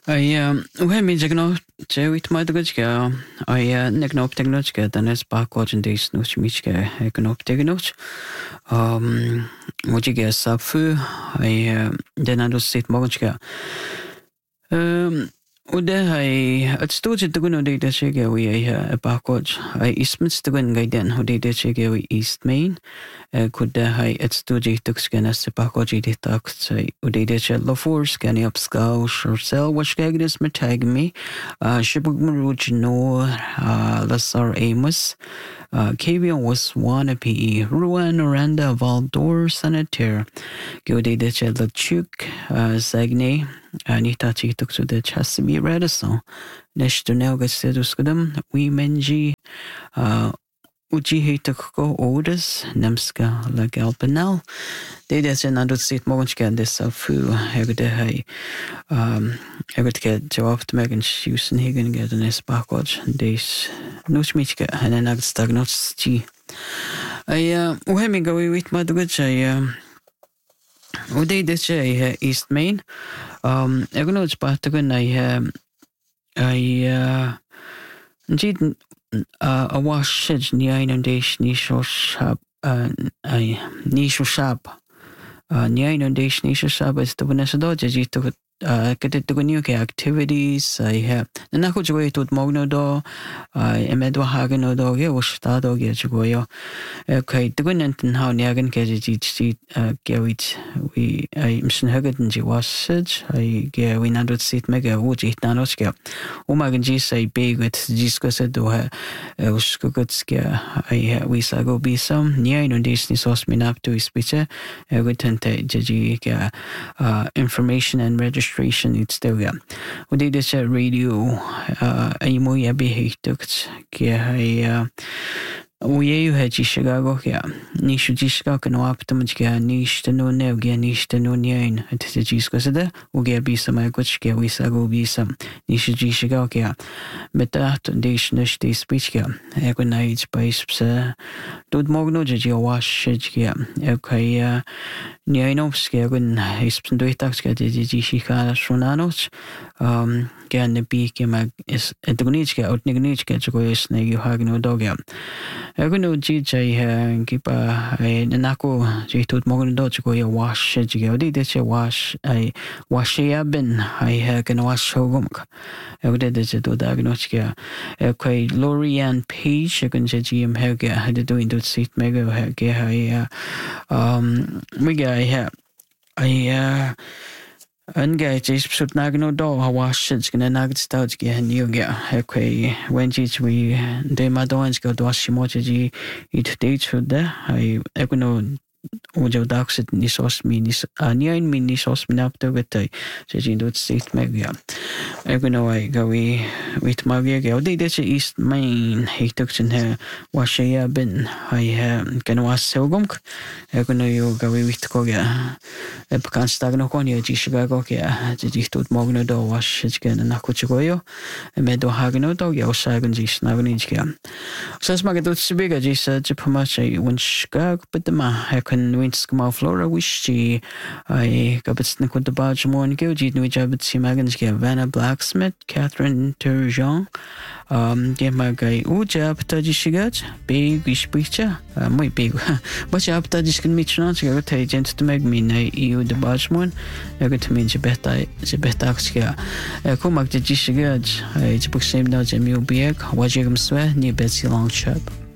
we mi jagno chewit madgajga negnop technologica danes bakwajen des nuch michke egnop technolog mojiga safu denado sit morgenska Ude het stootje te doen hoe dat zeggen we bakwatch ismits te doen gaiden hoe dat zeggen we East Main kude het stootje te scannen se bakwatch dit tax hoe dat je lofor scanning up scout or cell which gagdes met tag me shibug muruj no Lasar Amos Kavion was one PE Ruan Oranda Valdor Senator Gode dat je Lachuk Zagne Anita tuk to the Chasimi Radisson. Neshto Nelgas Seduscudum, we menji Uji Hitoko Orders, Nemska Lagalpanel. They that's another seat Morganska this of who Hegde I would get to off to Megan Shoes and Higgin get an S backwards. This Nuchmichka and then I stagnots G. Go with my good Uday de East Main. Jag nog spart kun Jid a wash ni inundation ni shop ni shop ni inundation ni shop is the Vanessa Dodge to get it to new activities I have the Naku way to Mogno do Emedwa Hagen or dog or start dog yet go yo okay the good and how Niagan get it Gerrit we I'm soon hugged and she was such I get we not sit mega wood it nanoska Umagan G say big with Gisco said to her was good scare I we saw go be some near inundation sauce me up to his picture I would tend to information and registration it's still we did this radio ay mo yabi hitukt kaya we had Chicago nishu Chicago no aptamajga nish to no nevga nish to no nine at the Giscosada uga be some agutchka we sago be some nishu Chicago but that dishnish de speechka egonage by dud mogno jaji wash okay Nianovska when he's been doing tax get the Jishika Shunanoch can the peak is at the Gunichka out Nignichka to go snake you hag no dog. I go no GJ keep a Nako J to Morgan Dodge go your wash did it wash I wash a bin I can wash hogumk. I did it to Dagnochka. Okay, Lorian Page, I can say GM Helga had to do into seat mega Helga. I engage is should nagno do wash it's gonna nag stouts get new get okay when we de madons go to Shimoji it dates for there I econo Ojo daxit ni sos minis nine mini sos minapto gete jin dot sit mega econo I go with my go de East Main he took in her washaya bin I can was selgumk econo you go with go ja kan stagno kon je Chicago ja dit tot mogno do wash again na kuchgoyo me do hagno do ja sagen ji snagnich Sas mag dot sibiga ji sa jipamache winchgag but the ma can winskma flora wish ji I gabits na kut badge mon go ji no jabit si magans ge Vanna Blacksmith Catherine Turgeon ge magay uja ptaji shigat big ispicha muy big but ja ptaji skin mitchna go ta agent to meg me na eu de badge mon go to mean beta axka ko mag ji shigat I jipuk same na jemu biek wajigam swe ni betsi long chap